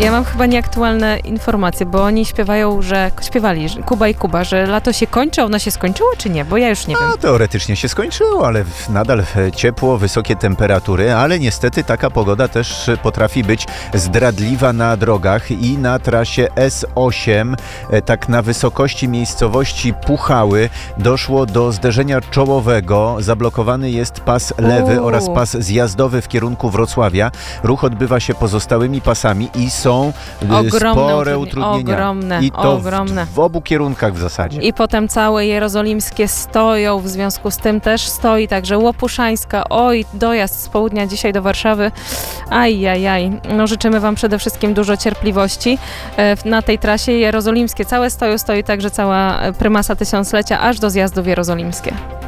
Ja mam chyba nieaktualne informacje, bo oni śpiewali Kuba i Kuba, że lato się kończy, ono się skończyło czy nie? Bo ja już nie wiem. No, teoretycznie się skończyło, ale nadal ciepło, wysokie temperatury, ale niestety taka pogoda też potrafi być zdradliwa na drogach i na trasie S8, tak na wysokości miejscowości Puchały, doszło do zderzenia czołowego. Zablokowany jest pas lewy oraz pas zjazdowy w kierunku Wrocławia. Ruch odbywa się pozostałymi pasami i są spore utrudnienia. Ogromne, I to ogromne. w obu kierunkach w zasadzie. I potem całe jerozolimskie stoją, w związku z tym też stoi, także Łopuszańska, dojazd z południa dzisiaj do Warszawy, ajajaj. No życzymy Wam przede wszystkim dużo cierpliwości na tej trasie jerozolimskie. Całe stoi także cała prymasa tysiąclecia, aż do zjazdu w Jerozolimskie.